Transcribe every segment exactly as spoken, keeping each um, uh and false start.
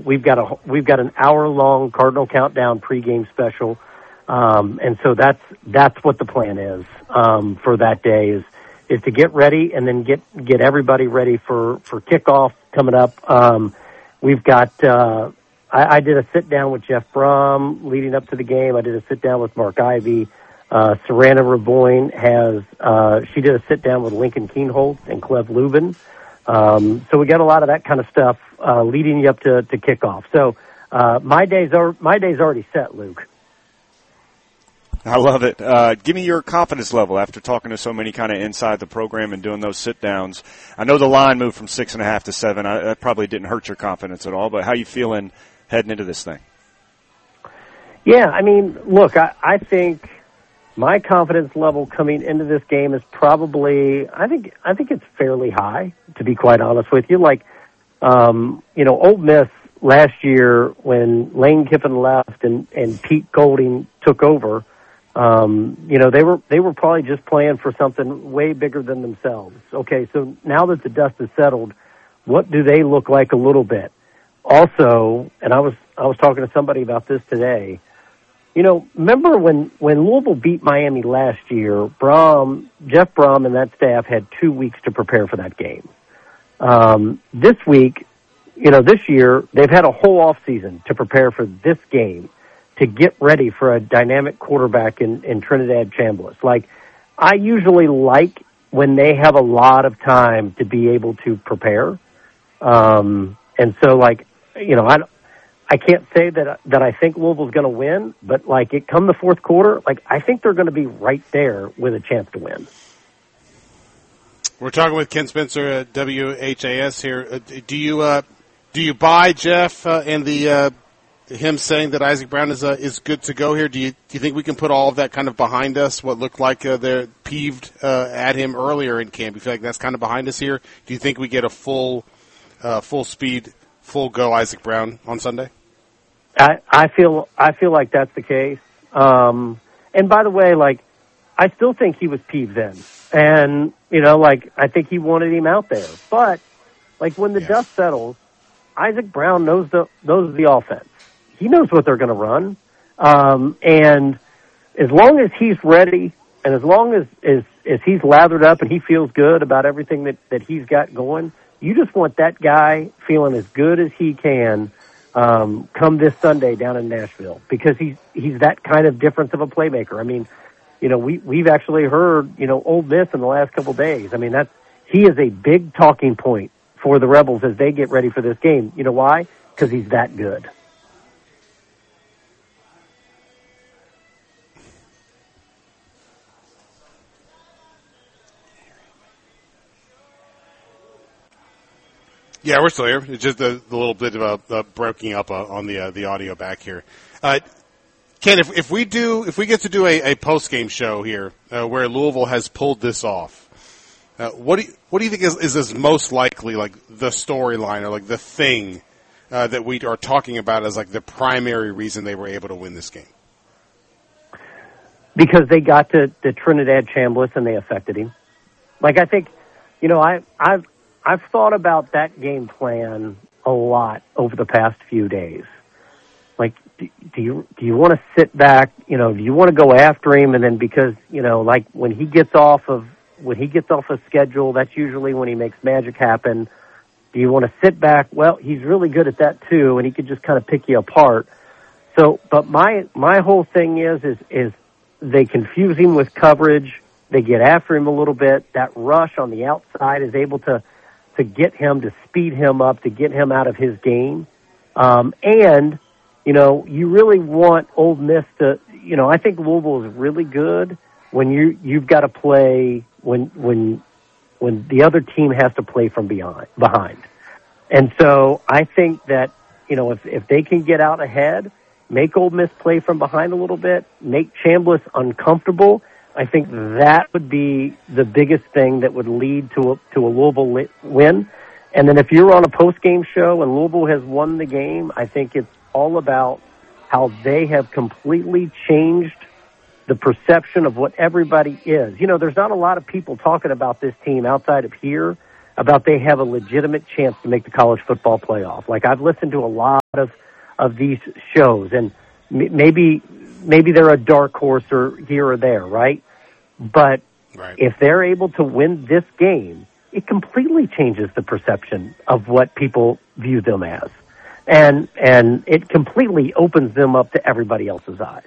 we've got a we've got an hour long Cardinal Countdown pregame special, um, and so that's that's what the plan is um, for that day is is to get ready and then get get everybody ready for for kickoff coming up. Um, we've got. Uh, I, I did a sit down with Jeff Brom leading up to the game. I did a sit down with Mark Ivey. Uh, Sarana Raboyne has, uh, she did a sit down with Lincoln Keenholt and Clev Lubin. Um, so we got a lot of that kind of stuff, uh, leading you up to, to kickoff. So, uh, my day's are, my day's already set, Luke. I love it. Uh, give me your confidence level after talking to so many kind of inside the program and doing those sit downs. I know the line moved from six and a half to seven. I, that probably didn't hurt your confidence at all, but how you feeling heading into this thing? Yeah, I mean, look, I, I think my confidence level coming into this game is probably, I think, I think it's fairly high, to be quite honest with you. Like, um, you know, Ole Miss last year when Lane Kiffin left and, and Pete Golding took over, um, you know, they were, they were probably just playing for something way bigger than themselves. Okay. So now that the dust has settled, what do they look like a little bit? Also, and I was I was talking to somebody about this today, you know, remember when, when Louisville beat Miami last year, Brom, Jeff Brom and that staff had two weeks to prepare for that game. Um, this week, you know, this year, they've had a whole off season to prepare for this game, to get ready for a dynamic quarterback in, in Trinidad Chambliss. Like, I usually like when they have a lot of time to be able to prepare. Um, and so, like, you know, I, I can't say that that I think Louisville's going to win, but, like, it come the fourth quarter, like, I think they're going to be right there with a chance to win. We're talking with Ken Spencer at W H A S here. Uh, do you uh, do you buy Jeff uh, and the uh, him saying that Isaac Brown is uh, is good to go here? Do you do you think we can put all of that kind of behind us? What looked like uh, they're peeved uh, at him earlier in camp. You feel like that's kind of behind us here? Do you think we get a full uh, full speed, full go Isaac Brown on Sunday? I, I feel I feel like that's the case. Um, and by the way, like, I still think he was peeved then. And, you know, like, I think he wanted him out there. But, like, when the yes. dust settles, Isaac Brown knows the knows the offense. He knows what they're going to run. Um, and as long as he's ready and as long as, as, as he's lathered up and he feels good about everything that, that he's got going, you just want that guy feeling as good as he can um, come this Sunday down in Nashville, because he's he's that kind of difference of a playmaker. I mean, you know, we we've actually heard, you know, Ole Miss in the last couple of days. I mean, that's he is a big talking point for the Rebels as they get ready for this game. You know why? Because he's that good. Yeah, we're still here. It's just a, a little bit of a, a breaking up uh, on the uh, the audio back here. Uh, Ken, if if we do if we get to do a, a post game show here uh, where Louisville has pulled this off, uh, what do you, what do you think is, is this most likely, like, the storyline or like the thing uh, that we are talking about as like the primary reason they were able to win this game? Because they got to, to Trinidad Chambliss and they affected him. Like, I think, you know, I I've. I've thought about that game plan a lot over the past few days. Like, do, do you do you want to sit back? You know, do you want to go after him? And then because, you know, like when he gets off of when he gets off a schedule, that's usually when he makes magic happen. Do you want to sit back? Well, he's really good at that too, and he could just kind of pick you apart. So, but my my whole thing is is is they confuse him with coverage. They get after him a little bit. That rush on the outside is able to. to get him, to speed him up, to get him out of his game. Um, and, you know, you really want Ole Miss to, you know, I think Louisville is really good when you, you've got to play, when, when, when the other team has to play from beyond, behind. And so I think that, you know, if, if they can get out ahead, make Ole Miss play from behind a little bit, make Chambliss uncomfortable, I think that would be the biggest thing that would lead to a, to a Louisville win. And then if you're on a post-game show and Louisville has won the game, I think it's all about how they have completely changed the perception of what everybody is. You know, there's not a lot of people talking about this team outside of here, about they have a legitimate chance to make the college football playoff. Like, I've listened to a lot of, of these shows, and m- maybe maybe they're a dark horse or here or there, right? But right. if they're able to win this game, it completely changes the perception of what people view them as. And and it completely opens them up to everybody else's eyes.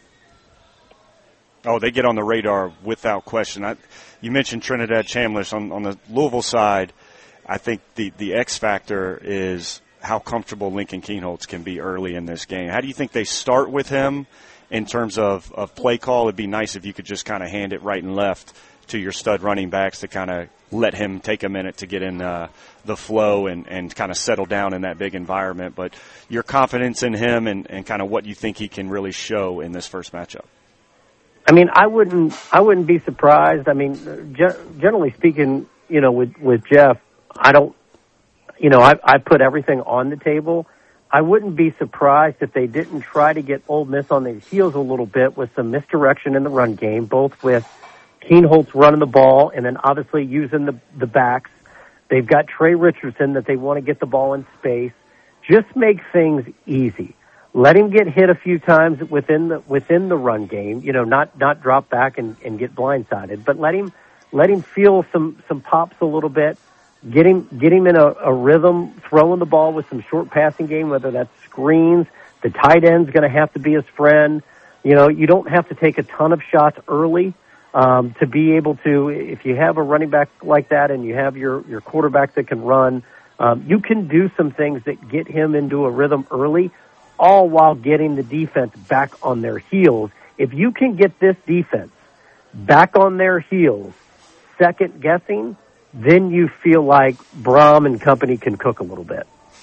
Oh, they get on the radar without question. I, you mentioned Trinidad Chambliss. On, on the Louisville side, I think the, the X factor is how comfortable Lincoln Kienholz can be early in this game. How do you think they start with him in terms of, of play call? It'd be nice if you could just kind of hand it right and left to your stud running backs to kind of let him take a minute to get in uh, the flow and, and kind of settle down in that big environment. But your confidence in him and, and kind of what you think he can really show in this first matchup. I mean, I wouldn't, I wouldn't be surprised. I mean, ge- generally speaking, you know, with, with Jeff, I don't, you know, I, I put everything on the table. I wouldn't be surprised if they didn't try to get Ole Miss on their heels a little bit with some misdirection in the run game, both with Kienholz running the ball and then obviously using the, the backs. They've got Trey Richardson that they want to get the ball in space. Just make things easy. Let him get hit a few times within the within the run game. You know, not not drop back and, and get blindsided, but let him let him feel some some pops a little bit. Get him get him in a, a rhythm, throwing the ball with some short passing game, whether that's screens. The tight end's going to have to be his friend. You know, you don't have to take a ton of shots early um, to be able to. If you have a running back like that and you have your your quarterback that can run, um, you can do some things that get him into a rhythm early, all while getting the defense back on their heels. If you can get this defense back on their heels, second guessing, then you feel like Brom and company can cook a little bit.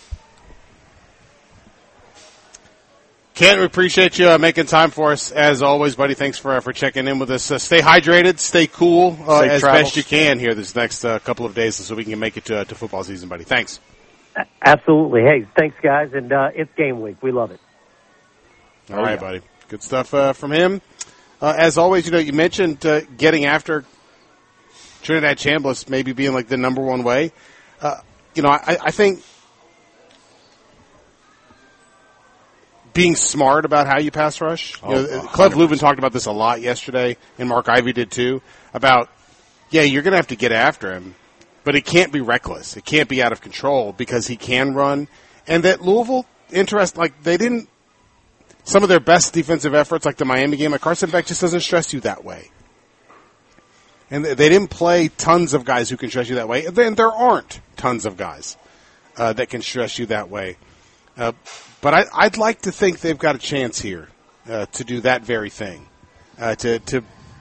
Kent, we appreciate you uh, making time for us as always, buddy. Thanks for uh, for checking in with us. Uh, stay hydrated, stay cool uh, as travels. best you can here this next uh, couple of days, so we can make it to, uh, to football season, buddy. Thanks. Absolutely. Hey, thanks, guys, and uh, it's game week. We love it. All oh, right, yeah. buddy. Good stuff uh, from him. Uh, as always, you know, you mentioned uh, getting after Trinidad Chambliss maybe being like the number one way. Uh, you know, I, I think being smart about how you pass rush. You know, oh, Cleve Lubin talked about this a lot yesterday, and Mark Ivey did too, about, yeah, you're going to have to get after him, but it can't be reckless. It can't be out of control because he can run. And that Louisville, interest, like they didn't, some of their best defensive efforts, like the Miami game, like Carson Beck just doesn't stress you that way. And they didn't play tons of guys who can stress you that way. And there aren't tons of guys uh, that can stress you that way. Uh, but I, I'd like to think they've got a chance here uh, to do that very thing, uh, to to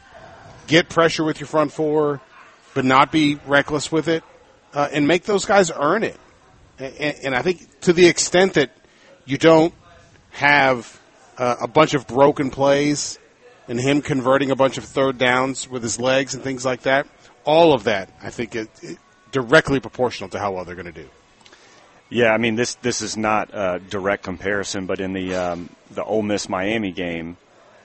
get pressure with your front four, but not be reckless with it, uh, and make those guys earn it. And, and I think to the extent that you don't have uh, a bunch of broken plays and him converting a bunch of third downs with his legs and things like that, all of that, I think, is directly proportional to how well they're going to do. Yeah, I mean, this this is not a direct comparison, but in the um, the Ole Miss Miami game,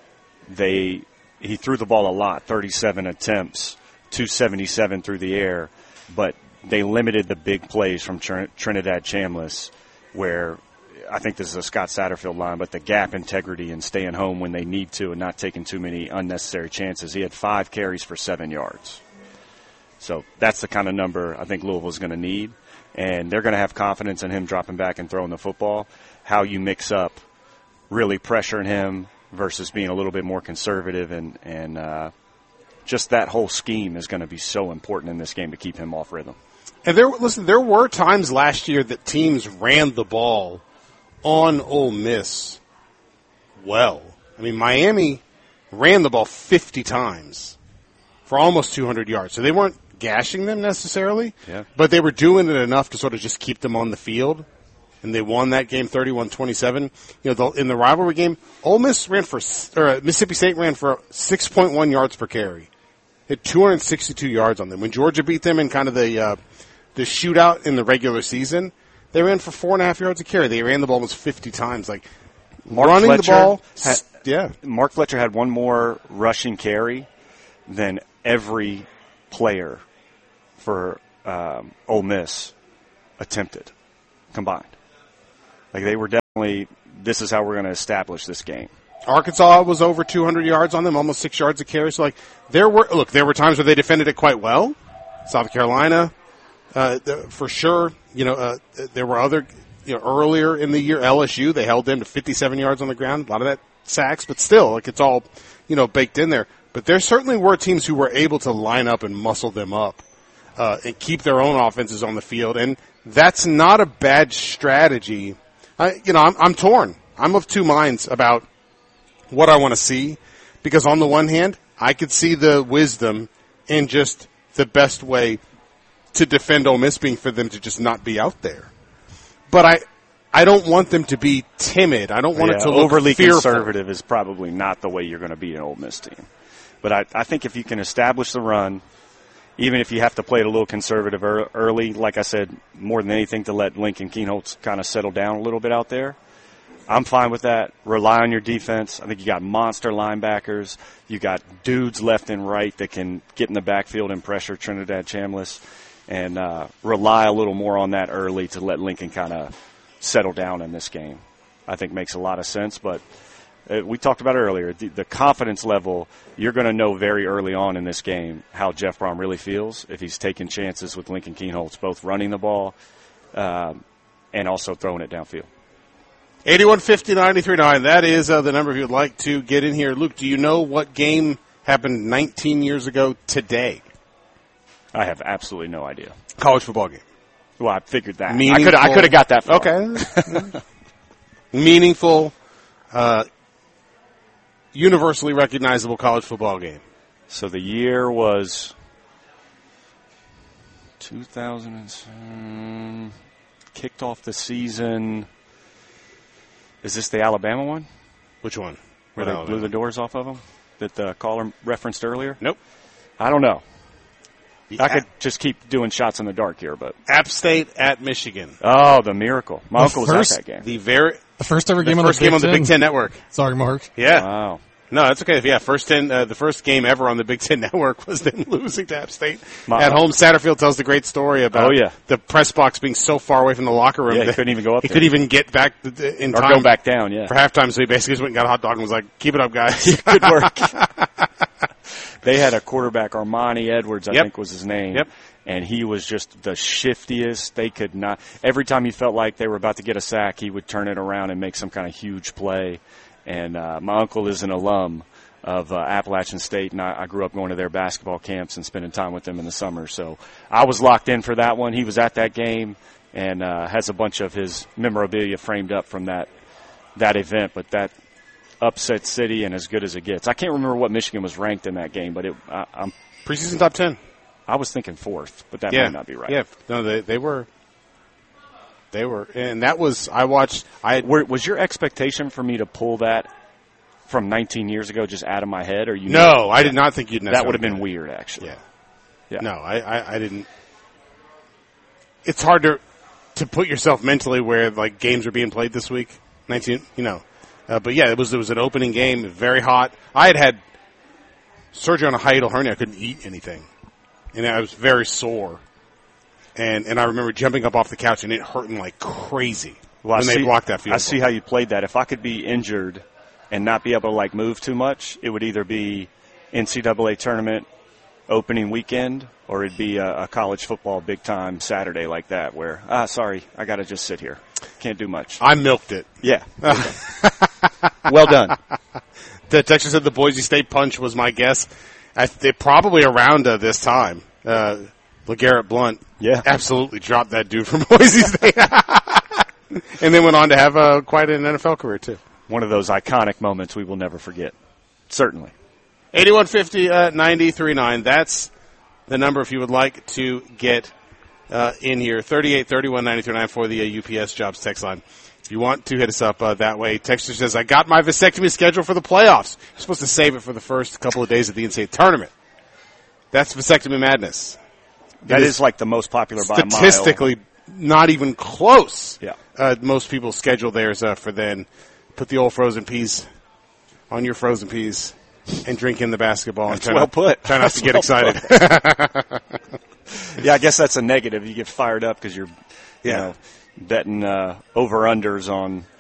they he threw the ball a lot, thirty-seven attempts, two seventy-seven through the air, but they limited the big plays from Tr- Trinidad Chambliss, where I think this is a Scott Satterfield line, but the gap integrity and staying home when they need to and not taking too many unnecessary chances. He had five carries for seven yards. So that's the kind of number I think Louisville's going to need. And they're going to have confidence in him dropping back and throwing the football. How you mix up really pressuring him versus being a little bit more conservative, and, and uh, just that whole scheme is going to be so important in this game to keep him off rhythm. And there, listen, there were times last year that teams ran the ball on Ole Miss well. I mean, Miami ran the ball fifty times for almost two hundred yards. So they weren't gashing them necessarily, yeah. but they were doing it enough to sort of just keep them on the field. And they won that game thirty-one twenty-seven. You know, the, in the rivalry game, Ole Miss ran for, or Mississippi State ran for six point one yards per carry. Hit two hundred sixty-two yards on them. When Georgia beat them in kind of the, uh, the shootout in the regular season, they ran for four and a half yards a carry. They ran the ball almost fifty times. Like, Mark running Fletcher the ball, had, yeah. Mark Fletcher had one more rushing carry than every player for um, Ole Miss attempted combined. Like they were definitely, this is how we're going to establish this game. Arkansas was over two hundred yards on them, almost six yards a carry. So, like, there were, look, there were times where they defended it quite well. South Carolina, uh, for sure. You know, uh, there were other, you know, earlier in the year, L S U, they held them to fifty-seven yards on the ground. A lot of that sacks, but still, like, it's all, you know, baked in there. But there certainly were teams who were able to line up and muscle them up, uh, and keep their own offenses on the field. And that's not a bad strategy. I, you know, I'm, I'm torn. I'm of two minds about what I want to see, because on the one hand, I could see the wisdom in just the best way to defend Ole Miss being for them to just not be out there. But I, I don't want them to be timid. I don't want yeah, it to look overly fearful. Conservative is probably not the way you're going to beat an Ole Miss team. But I, I think if you can establish the run, even if you have to play it a little conservative early, like I said, more than anything to let Lincoln Kienholz kind of settle down a little bit out there, I'm fine with that. Rely on your defense. I think you got monster linebackers. You got dudes left and right that can get in the backfield and pressure Trinidad Chambliss, and uh, rely a little more on that early to let Lincoln kind of settle down in this game. I think makes a lot of sense. But uh, we talked about it earlier. The, the confidence level, you're going to know very early on in this game how Jeff Brom really feels if he's taking chances with Lincoln Kienholz, both running the ball um, and also throwing it downfield. eighty-one fifty, ninety-three nine. That is uh, the number if you would like to get in here. Luke, do you know what game happened nineteen years ago today? I have absolutely no idea. College football game. Well, I figured that. Meaningful. I could I could have got that far. Okay. Meaningful, uh, universally recognizable college football game. So the year was two thousand seven. Kicked off the season. Is this the Alabama one? Which one? Where What they Alabama? blew the doors off of them that the caller referenced earlier? Nope. I don't know. The I could App, just keep doing shots in the dark here, but App State at Michigan. oh, the miracle! My The uncle was first- at that game. The very The first ever the game on first the Big game on the Big Ten Network. Sorry, Mark. Yeah. Wow. No, that's okay. Yeah, first ten, uh, the first game ever on the Big Ten Network was them losing to App State My- at home. Satterfield tells the great story about Oh, yeah. the press box being so far away from the locker room Yeah, he that couldn't even go up He there. couldn't even get back in Or time go back down. Yeah, for halftime. So he basically just went and got a hot dog and was like, "Keep it up, guys." good work. They had a quarterback, Armani Edwards, I Yep. think was his name. Yep. And he was just the shiftiest. They could not. Every time he felt like they were about to get a sack, he would turn it around and make some kind of huge play. And uh, my uncle is an alum of uh, Appalachian State, and I, I grew up going to their basketball camps and spending time with them in the summer. So I was locked in for that one. He was at that game and uh, has a bunch of his memorabilia framed up from that that event. But that upset city and as good as it gets. I can't remember what Michigan was ranked in that game, but it, I, I'm Preseason top ten. I was thinking fourth, but that Yeah, might not be right. Yeah, no, they they were. They were, and that was I watched. I Were, was your expectation for me to pull that from nineteen years ago just out of my head, or you? no, I did not think you'd. That would have necessarily been weird, actually. Yeah. Yeah. No, I, I, I didn't. It's hard to to put yourself mentally where like games are being played this week. Nineteen, you know, uh, but yeah, it was it was an opening game, very hot. I had had surgery on a hiatal hernia. I couldn't eat anything, and I was very sore. And and I remember jumping up off the couch and it hurting like crazy Well, when I they see, blocked that field I see goal. how you played that. If I could be injured and not be able to like move too much, it would either be N C double A tournament opening weekend, or it'd be a, a college football big time Saturday like that, where ah, sorry, I got to just sit here, can't do much. I milked it. Yeah, well done. The Texas said the Boise State punch was my guess. I, they probably around uh, this time. Uh, LeGarrette Blunt, Yeah. absolutely dropped that dude from Boise State, and then went on to have uh, quite an N F L career too. One of those iconic moments we will never forget. Certainly. eighty-one fifty, uh, ninety-three nine. That's the number if you would like to get uh, in here. thirty-eight thirty-one ninety-three nine for the uh, U P S Jobs text line. If you want to hit us up uh, that way, Texter says, I got my vasectomy scheduled for the playoffs. You're supposed to save it for the first couple of days of the N C double A tournament. That's vasectomy madness. That It is, like the most popular by a mile. Statistically, not even close. Yeah. Uh, most people schedule theirs uh, for then. Put the old frozen peas on your frozen peas and drink in the basketball. That's and try well not, put. Try not That's to get well excited. Yeah, I guess that's a negative. You get fired up because you're, you Yeah. know, betting uh, over-unders on